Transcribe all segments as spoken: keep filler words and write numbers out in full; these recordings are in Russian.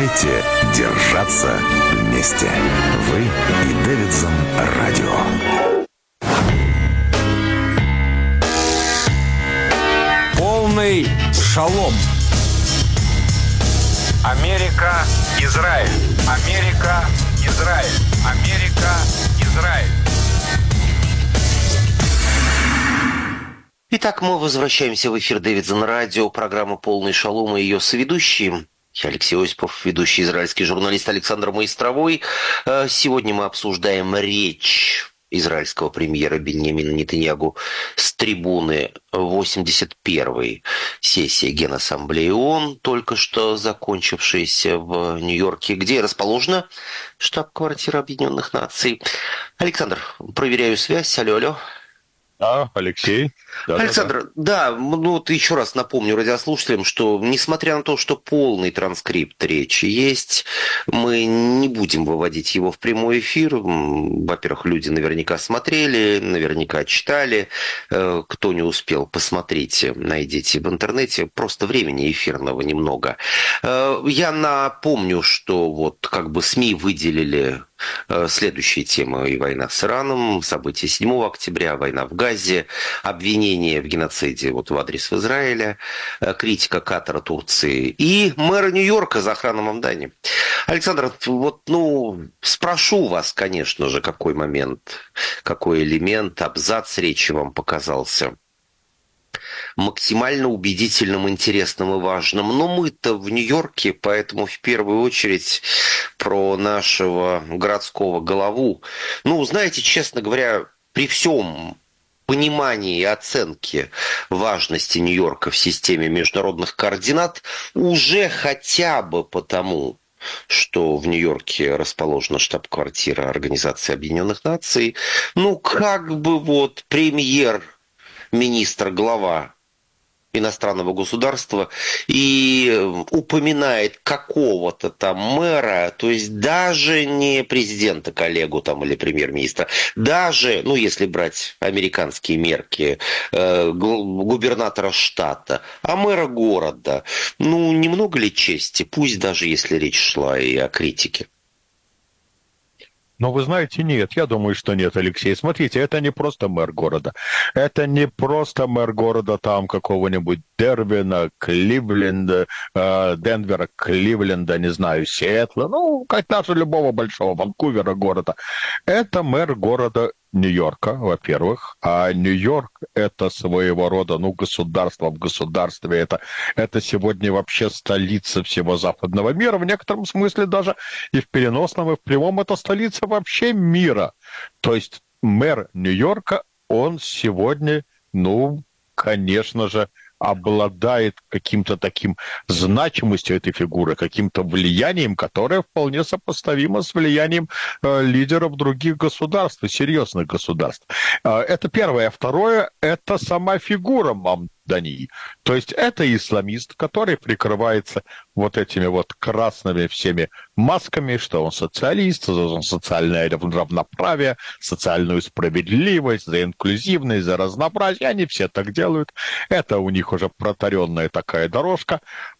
Давайте держаться вместе. Вы и Дэвидсон Радио. Полный шалом. Америка, Израиль. Америка, Израиль. Америка, Израиль. Итак, мы возвращаемся в эфир Дэвидсон Радио, программа «Полный шалом» и ее соведущие. Я Алексей Осипов, ведущий израильский журналист Александр Маистровой. Сегодня мы обсуждаем речь израильского премьера Биньямина Нетаньяху с трибуны восемьдесят первой сессии Генассамблеи ООН, только что закончившейся в Нью-Йорке, где расположена штаб-квартира Объединенных Наций. Александр, проверяю связь. Алло, алло. А, Алексей. Да, Александр, да, да. да, ну вот еще раз напомню радиослушателям, что несмотря на то, что полный транскрипт речи есть, мы не будем выводить его в прямой эфир. Во-первых, люди наверняка смотрели, наверняка читали. Кто не успел, посмотрите, найдите в интернете. Просто времени эфирного немного. Я напомню, что вот как бы СМИ выделили следующие темы: и война с Ираном, события седьмого октября, война в Газе, обвинения в геноциде вот в адрес Израиля, критика Катара, Турции и мэра Нью-Йорка за охрану Мамдани. Александр, вот, ну, спрошу вас, конечно же, какой момент, какой элемент, абзац речи вам показался максимально убедительным, интересным и важным. Но мы-то в Нью-Йорке, поэтому в первую очередь про нашего городского главу. Ну, знаете, честно говоря, при всем понимании и оценке важности Нью-Йорка в системе международных координат, уже хотя бы потому, что в Нью-Йорке расположена штаб-квартира Организации Объединенных Наций, ну, как бы вот премьер, министр, глава иностранного государства и упоминает какого-то там мэра, то есть даже не президента, коллегу там или премьер-министра, даже, ну, если брать американские мерки, э, губернатора штата, а мэра города. Ну, немного ли чести, пусть даже если речь шла и о критике? Но вы знаете, нет, я думаю, что нет, Алексей. Смотрите, это не просто мэр города. Это не просто мэр города там какого-нибудь Дербина, Кливленда, э, Денвера, Кливленда, не знаю, Сиэтла, ну, как даже любого большого Ванкувера города. Это мэр города Нью-Йорка, во-первых, а Нью-Йорк – это своего рода, ну, государство в государстве, это, это сегодня вообще столица всего западного мира, в некотором смысле даже и в переносном, и в прямом, это столица вообще мира. То есть мэр Нью-Йорка, он сегодня, ну, конечно же, обладает каким-то таким значимостью этой фигуры, каким-то влиянием, которое вполне сопоставимо с влиянием э, лидеров других государств, серьезных государств. Э, это первое. Второе, это сама фигура Мамдани. То есть это исламист, который прикрывается вот этими вот красными всеми масками, что он социалист, за социальное равноправие, социальную справедливость, за инклюзивность, за разнообразие. Они все так делают. Это у них уже протаренная такая дорожка.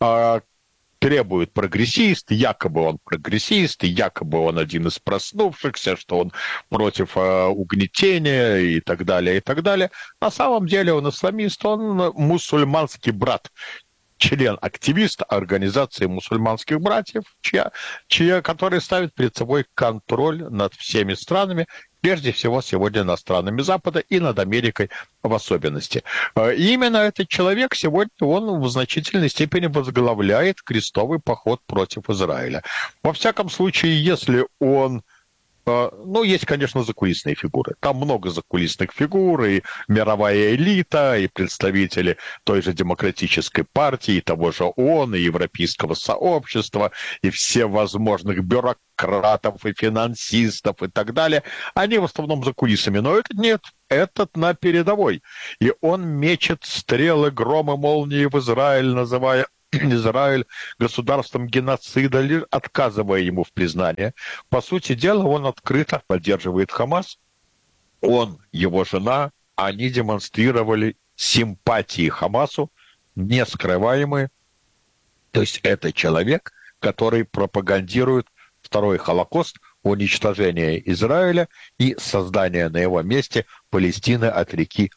Требует прогрессист, якобы он прогрессист, якобы он один из проснувшихся, что он против э, угнетения и так далее, и так далее. На самом деле он исламист, он мусульманский брат, член-активист организации мусульманских братьев, чья, чья, который ставит перед собой контроль над всеми странами, прежде всего сегодня над странами Запада и над Америкой в особенности. И именно этот человек сегодня, он в значительной степени возглавляет крестовый поход против Израиля. Во всяком случае, если он... Ну, есть, конечно, закулисные фигуры. Там много закулисных фигур, и мировая элита, и представители той же демократической партии, и того же ООН, и европейского сообщества, и всевозможных бюрократов, и финансистов, и так далее. Они в основном за кулисами, но этот нет. Этот на передовой. И он мечет стрелы, громы, молнии в Израиль, называя Израиль государством геноцида, лишь отказывая ему в признании. По сути дела, он открыто поддерживает Хамас. Он, его жена, они демонстрировали симпатии Хамасу, нескрываемые. То есть это человек, который пропагандирует второй Холокост, уничтожение Израиля и создание на его месте Палестины от реки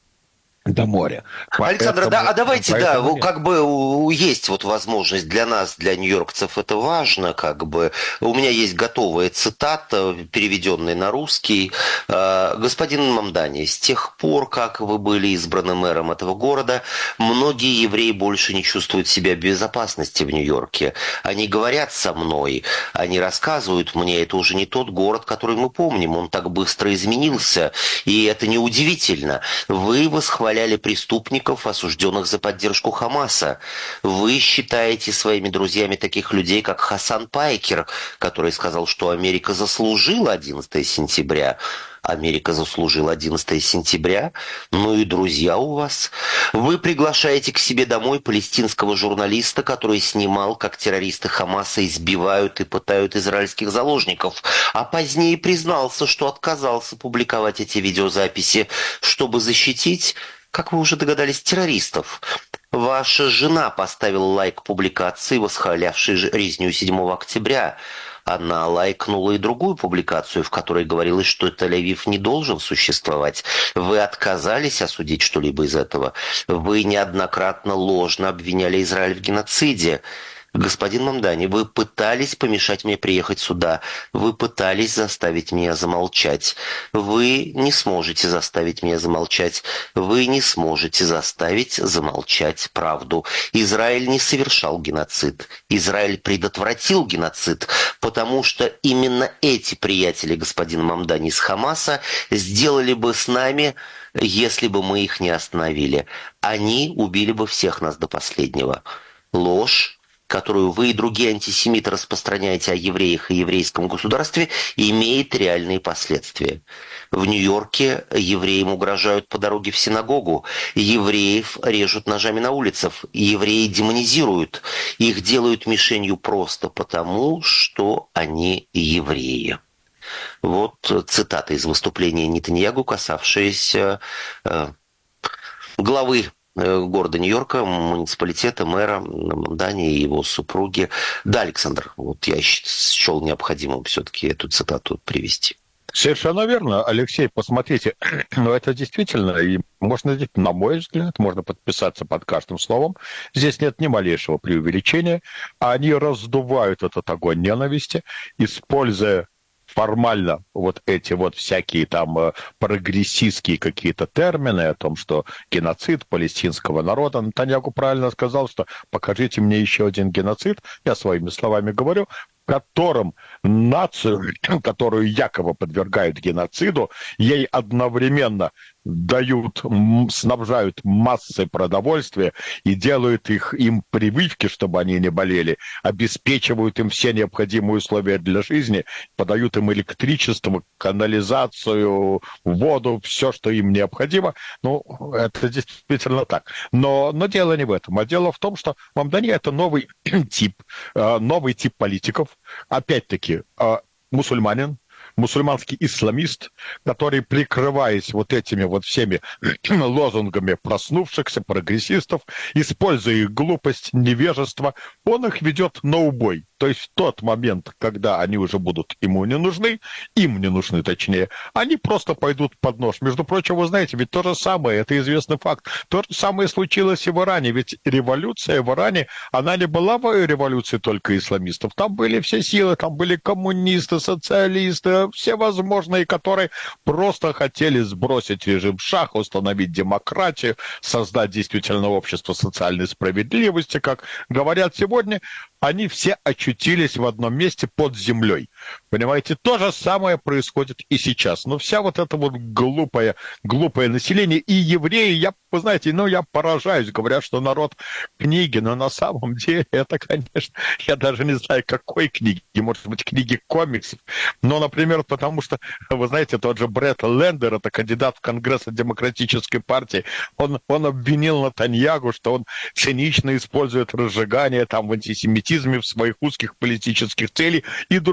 до моря. Александр, Поэтому, да, а давайте, да, поэтому как бы у- есть вот возможность для нас, для нью-йоркцев, это важно, как бы. У меня есть готовая цитата, переведенная на русский. Э, Господин Мамдани, с тех пор, как вы были избраны мэром этого города, многие евреи больше не чувствуют себя в безопасности в Нью-Йорке. Они говорят со мной, они рассказывают мне, это уже не тот город, который мы помним, он так быстро изменился, и это неудивительно. Вы восхваляли преступников, осужденных за поддержку Хамаса. Вы считаете своими друзьями таких людей, как Хасан Пайкер, который сказал, что Америка заслужила одиннадцатое сентября. Америка заслужила одиннадцатое сентября. Ну и друзья у вас. Вы приглашаете к себе домой палестинского журналиста, который снимал, как террористы Хамаса избивают и пытают израильских заложников, а позднее признался, что отказался публиковать эти видеозаписи, чтобы защитить, как вы уже догадались, террористов. Ваша жена поставила лайк публикации, восхвалявшей резню седьмого октября. Она лайкнула и другую публикацию, в которой говорилось, что Тель-Авив не должен существовать. Вы отказались осудить что-либо из этого. Вы неоднократно ложно обвиняли Израиль в геноциде. Господин Мамдани, вы пытались помешать мне приехать сюда. Вы пытались заставить меня замолчать. Вы не сможете заставить меня замолчать. Вы не сможете заставить замолчать правду. Израиль не совершал геноцид. Израиль предотвратил геноцид, потому что именно эти приятели господина Мамдани из Хамаса сделали бы с нами, если бы мы их не остановили. Они убили бы всех нас до последнего. Ложь, которую вы и другие антисемиты распространяете о евреях и еврейском государстве, имеет реальные последствия. В Нью-Йорке евреям угрожают по дороге в синагогу, евреев режут ножами на улицах, евреи демонизируют, их делают мишенью просто потому, что они евреи. Вот цитата из выступления Нетаньяху, касавшаяся э, главы города Нью-Йорка, муниципалитета, мэра Мамдани и его супруги. Да, Александр, вот я счел необходимым все-таки эту цитату привести. Совершенно верно, Алексей, посмотрите, но это действительно, и можно, на мой взгляд, можно подписаться под каждым словом, здесь нет ни малейшего преувеличения, они раздувают этот огонь ненависти, используя формально вот эти вот всякие там э, прогрессистские какие-то термины о том, что геноцид палестинского народа. Нетаньяху правильно сказал, что покажите мне еще один геноцид, я своими словами говорю, в котором нацию, которую якобы подвергают геноциду, ей одновременно дают, снабжают массой продовольствия и делают их, им прививки, чтобы они не болели, обеспечивают им все необходимые условия для жизни, подают им электричество, канализацию, воду, все, что им необходимо. Ну, это действительно так. Но, но дело не в этом. А дело в том, что Мамдани – это новый тип, новый тип политиков, опять-таки, мусульманин, мусульманский исламист, который, прикрываясь вот этими вот всеми лозунгами проснувшихся прогрессистов, используя их глупость, невежество, он их ведет на убой. То есть в тот момент, когда они уже будут ему не нужны, им не нужны точнее, они просто пойдут под нож. Между прочим, вы знаете, ведь то же самое, это известный факт, то же самое случилось и в Иране. Ведь революция в Иране, она не была революцией только исламистов. Там были все силы, там были коммунисты, социалисты, все возможные, которые просто хотели сбросить режим шаха, установить демократию, создать действительно общество социальной справедливости, как говорят сегодня. Они все очутились в одном месте под землей. Понимаете, то же самое происходит и сейчас. Но вся вот это вот глупое, глупое население и евреи, я, вы знаете, ну я поражаюсь, говорят, что народ книги, но на самом деле это, конечно, я даже не знаю, какой книги, может быть, книги комиксов. Но, например, потому что, вы знаете, тот же Бретт Лендер, это кандидат в Конгресс от Демократической партии, он, он обвинил Нетаньяху, что он цинично использует разжигание там в антисемитизме в своих узких политических целей, и другие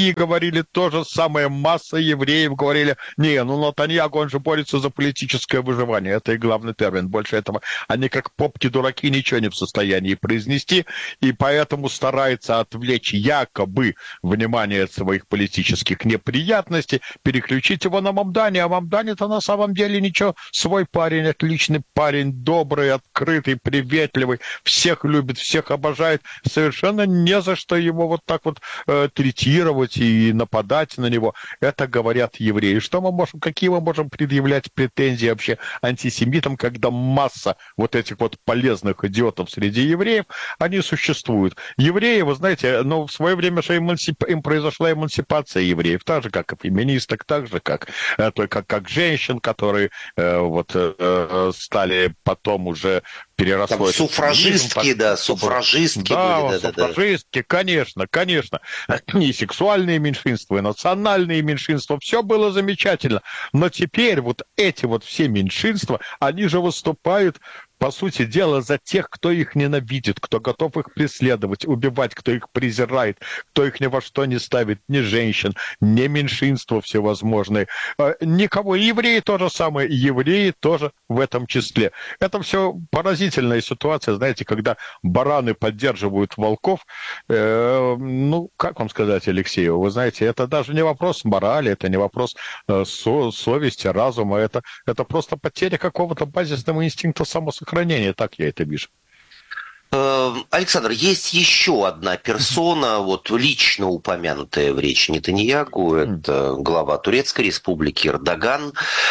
России говорили то же самое, масса евреев говорили, не, ну Натаньяху, он же борется за политическое выживание, это и главный термин, больше этого они как попки-дураки ничего не в состоянии произнести, и поэтому стараются отвлечь якобы внимание от своих политических неприятностей, переключить его на Мамдани, а Мамдани-то на самом деле ничего, свой парень, отличный парень, добрый, открытый, приветливый, всех любит, всех обожает, совершенно не за что его вот так вот э, третировать и нападать на него. Это говорят евреи. Что мы можем, какие мы можем предъявлять претензии вообще антисемитам, когда масса вот этих вот полезных идиотов среди евреев, они существуют. Евреи, вы знаете, ну, в свое время же эмансип... им произошла эмансипация евреев, так же, как и феминисток, так же, как, э, как, как женщин, которые э, вот э, стали потом уже переросло. Там суфражистки, по... да, суфражистки да, были, да, суфражистки, да, да. Конечно, конечно. И сексуальные меньшинства, и национальные меньшинства, все было замечательно. Но теперь вот эти вот все меньшинства, они же выступают, по сути дела, за тех, кто их ненавидит, кто готов их преследовать, убивать, кто их презирает, кто их ни во что не ставит, ни женщин, ни меньшинства всевозможные. Никого. И евреи то же самое, и евреи тоже в этом числе. Это все поразительная ситуация, знаете, когда бараны поддерживают волков. Э, ну, как вам сказать, Алексей, вы знаете, это даже не вопрос морали, это не вопрос э, со- совести, разума, это, это просто потеря какого-то базисного инстинкта самосохранения, так я это вижу. Александр, есть еще одна персона, вот лично упомянутая в речи Нетаньяху, это глава Турецкой республики Эрдоган.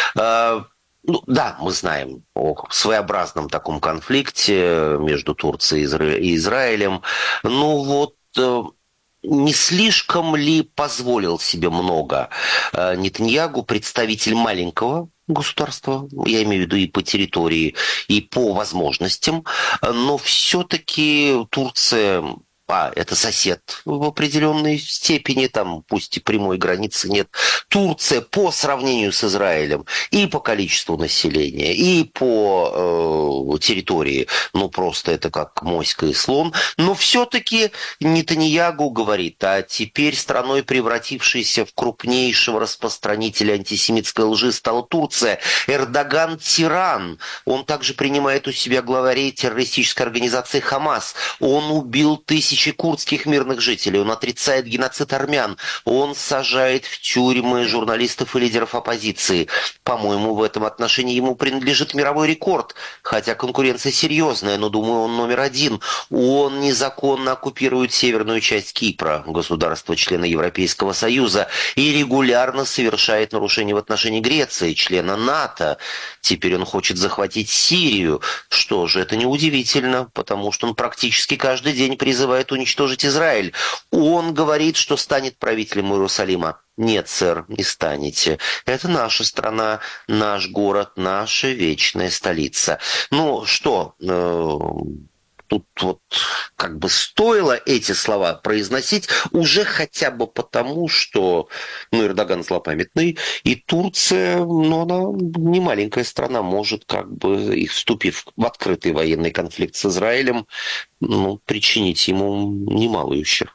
Ну, да, мы знаем о своеобразном таком конфликте между Турцией и Израилем. Ну вот, не слишком ли позволил себе много Нетаньяху, представитель маленького государства, я имею в виду и по территории, и по возможностям, но все-таки Турция... А, это сосед в определенной степени, там пусть и прямой границы нет. Турция по сравнению с Израилем и по количеству населения, и по э, территории, ну просто это как моська и слон. Но все-таки Нетаньяху говорит, а теперь страной, превратившейся в крупнейшего распространителя антисемитской лжи, стала Турция. Эрдоган тиран. Он также принимает у себя главарей террористической организации Хамас. Он убил тысячи курдских мирных жителей, он отрицает геноцид армян, он сажает в тюрьмы журналистов и лидеров оппозиции. По-моему, в этом отношении ему принадлежит мировой рекорд, хотя конкуренция серьезная, но, думаю, он номер один. Он незаконно оккупирует северную часть Кипра, государства-члена Европейского Союза, и регулярно совершает нарушения в отношении Греции, члена НАТО. Теперь он хочет захватить Сирию. Что же, это неудивительно, потому что он практически каждый день призывает уничтожить Израиль. Он говорит, что станет правителем Иерусалима. Нет, сэр, не станете. Это наша страна, наш город, наша вечная столица. Ну что, э, тут вот как бы стоило эти слова произносить уже хотя бы потому, что ну, Эрдоган злопамятный, и Турция, ну, она не маленькая страна, может как бы, и вступив в открытый военный конфликт с Израилем, ну, причинить ему немалый ущерб.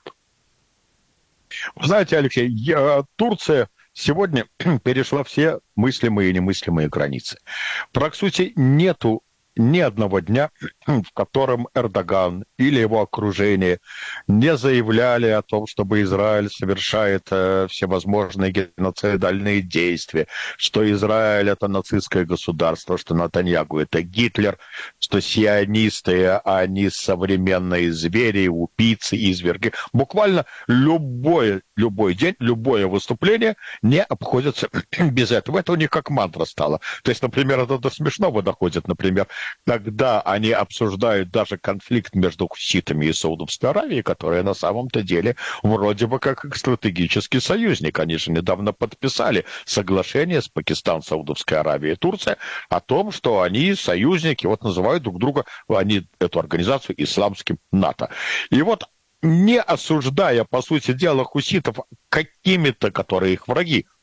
Вы знаете, Алексей, я, Турция сегодня перешла все мыслимые и немыслимые границы. По сути, нету ни одного дня, в котором Эрдоган или его окружение не заявляли о том, чтобы Израиль совершает э, всевозможные геноцидальные действия, что Израиль — это нацистское государство, что Нетаньяху — это Гитлер, что сионисты, а они современные звери, убийцы, изверги. Буквально любое, любой день, любое выступление не обходится без этого. Это у них как мантра стало. То есть, например, это до смешного доходит, например, когда они обсуждают даже конфликт между хуситами и Саудовской Аравией, которая на самом-то деле вроде бы как стратегический союзник. Они же недавно подписали соглашение с Пакистан, Саудовской Аравией и Турцией о том, что они союзники, вот называют друг друга, они эту организацию исламским НАТО. И вот не осуждая, по сути дела, хуситов какими-то, которые их враги,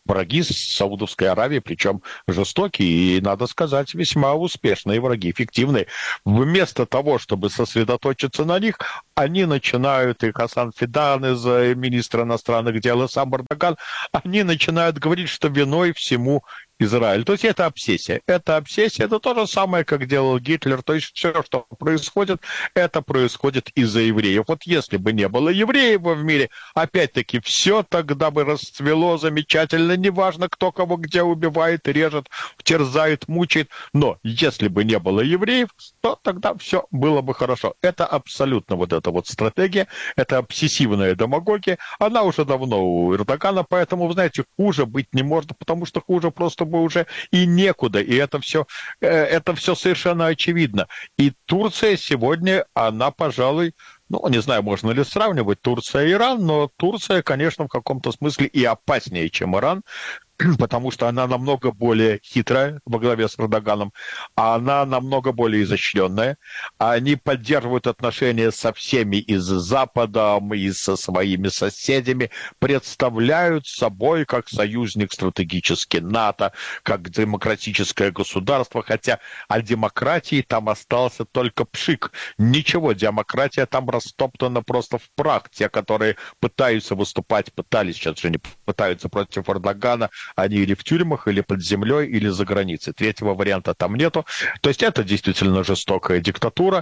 враги Саудовской Аравии, причем жестокие и, надо сказать, весьма успешные враги, эффективные. Вместо того, чтобы сосредоточиться на них, они начинают, и Хасан Фидан из министра иностранных дел, и сам Эрдоган, они начинают говорить, что виной всему Израиль. То есть это обсессия. Это обсессия, это то же самое, как делал Гитлер. То есть все, что происходит, это происходит из-за евреев. Вот если бы не было евреев в мире, опять-таки, все тогда бы расцвело замечательно. Неважно, кто кого где убивает, режет, терзает, мучает. Но если бы не было евреев, то тогда все было бы хорошо. Это абсолютно вот эта вот стратегия, это обсессивная демагогия. Она уже давно у Эрдогана, поэтому, вы знаете, хуже быть не может, потому что хуже просто бы уже и некуда, и это все, это все совершенно очевидно. И Турция сегодня, она, пожалуй, ну, не знаю, можно ли сравнивать Турция и Иран, но Турция, конечно, в каком-то смысле и опаснее, чем Иран, потому что она намного более хитрая во главе с Эрдоганом, а она намного более изощренная. Они поддерживают отношения со всеми и с Западом, и со своими соседями, представляют собой как союзник стратегически НАТО, как демократическое государство, хотя о демократии там остался только пшик. Ничего, демократия там растоптана просто в прах. Те, которые пытаются выступать, пытались, сейчас же не пытаются против Эрдогана, они или в тюрьмах, или под землей, или за границей. Третьего варианта там нету. То есть это действительно жестокая диктатура.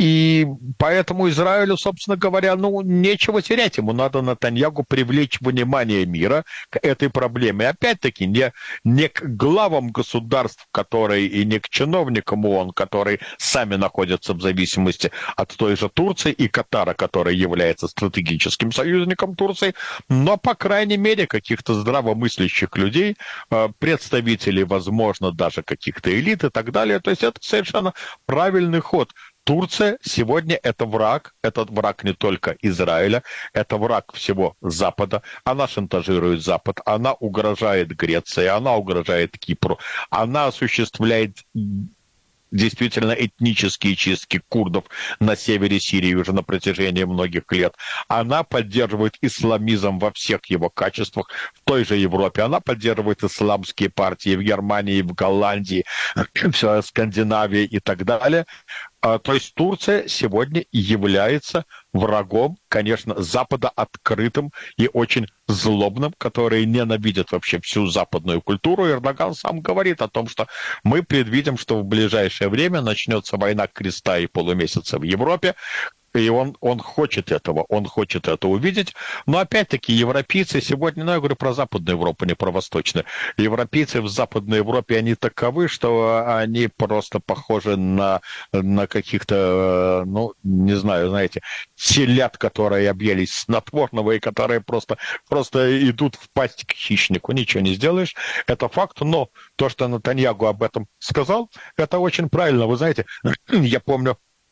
И поэтому Израилю, собственно говоря, ну, нечего терять. Ему надо Нетаньяху привлечь внимание мира к этой проблеме. Опять-таки, не, не к главам государств, которые, и не к чиновникам ООН, которые сами находятся в зависимости от той же Турции и Катара, который является стратегическим союзником Турции, но, по крайней мере, каких-то здравомыслящих людей, людей, представителей, возможно, даже каких-то элит и так далее. То есть это совершенно правильный ход. Турция сегодня это враг, этот враг не только Израиля, это враг всего Запада. Она шантажирует Запад, она угрожает Греции, она угрожает Кипру, она осуществляет действительно этнические чистки курдов на севере Сирии уже на протяжении многих лет. Она поддерживает исламизм во всех его качествах в той же Европе. Она поддерживает исламские партии в Германии, в Голландии, в Скандинавии и так далее. То есть Турция сегодня является врагом, конечно, Запада открытым и очень злобным, который ненавидит вообще всю западную культуру. Эрдоган сам говорит о том, что мы предвидим, что в ближайшее время начнется война креста и полумесяца в Европе. И он, он хочет этого, он хочет это увидеть. Но опять-таки европейцы сегодня, ну я говорю про Западную Европу, не про Восточную. Европейцы в Западной Европе, они таковы, что они просто похожи на, на каких-то, ну не знаю, знаете, телят, которые объелись снотворного и которые просто, просто идут в пасть к хищнику. Ничего не сделаешь, это факт. Но то, что Нетаньяху об этом сказал, это очень правильно. Вы знаете, я помню,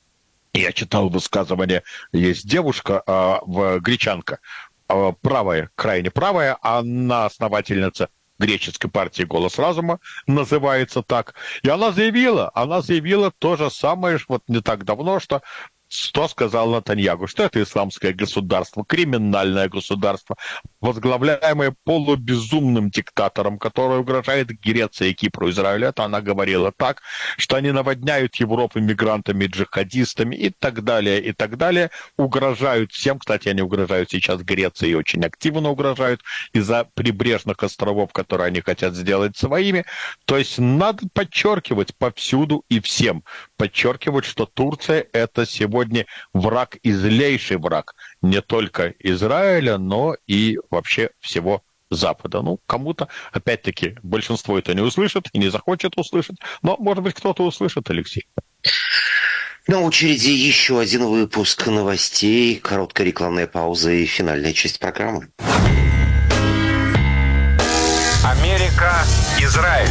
я читал высказывание, есть девушка, э, в, гречанка, э, правая, крайне правая, она основательница греческой партии «Голос разума», называется так, и она заявила, она заявила то же самое, вот не так давно, что что сказал Нетаньяху, что это исламское государство, криминальное государство, возглавляемое полубезумным диктатором, который угрожает Греции, Кипру, Израилю. Это она говорила так, что они наводняют Европу мигрантами, джихадистами и так далее, и так далее. Угрожают всем. Кстати, они угрожают сейчас Греции, очень активно угрожают из-за прибрежных островов, которые они хотят сделать своими. То есть надо подчеркивать повсюду и всем, подчеркивать, что Турция это сегодня Сегодня враг и злейший враг не только Израиля, но и вообще всего Запада. Ну, кому-то, опять-таки, большинство это не услышит и не захочет услышать, но, может быть, кто-то услышит, Алексей. На очереди еще один выпуск новостей, короткая рекламная пауза и финальная часть программы. Америка, Израиль.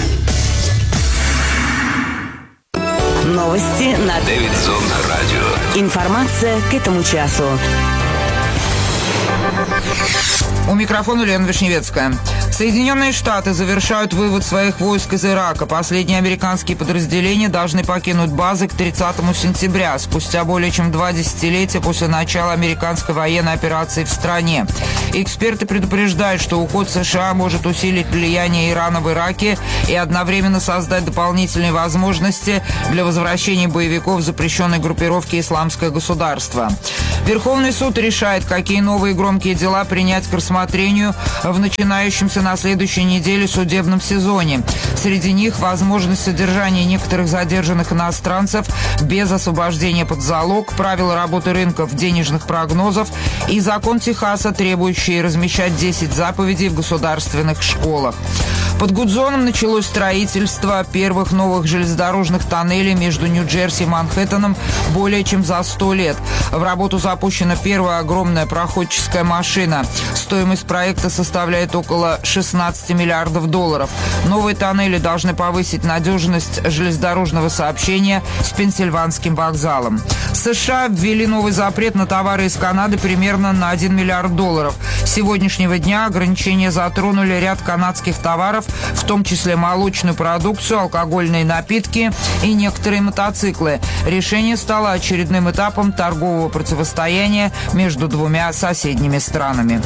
Новости на Дэвидсон Радио. Информация к этому часу. микрофона Лена Вишневецкая. Соединенные Штаты завершают вывод своих войск из Ирака. Последние американские подразделения должны покинуть базы к тридцатому сентября, спустя более чем два десятилетия после начала американской военной операции в стране. Эксперты предупреждают, что уход США может усилить влияние Ирана в Ираке и одновременно создать дополнительные возможности для возвращения боевиков запрещенной группировки «Исламское государство». Верховный суд решает, какие новые громкие дела принять к рассмотрению в начинающемся на следующей неделе судебном сезоне. Среди них возможность содержания некоторых задержанных иностранцев без освобождения под залог, правила работы рынков денежных прогнозов и закон Техаса, требующий размещать десять заповедей в государственных школах. Под Гудзоном началось строительство первых новых железнодорожных тоннелей между Нью-Джерси и Манхэттеном более чем за сто лет. В работу запущена первая огромная проходческая машина. Стоимость проекта составляет около шестнадцать миллиардов долларов. Новые тоннели должны повысить надежность железнодорожного сообщения с Пенсильванским вокзалом. США ввели новый запрет на товары из Канады примерно на один миллиард долларов. С сегодняшнего дня ограничения затронули ряд канадских товаров, в том числе молочную продукцию, алкогольные напитки и некоторые мотоциклы. Решение стало очередным этапом торгового противостояния между двумя соседними странами.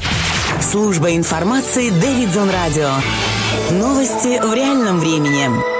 Служба информации Дэвидсон Радио. Новости в реальном времени.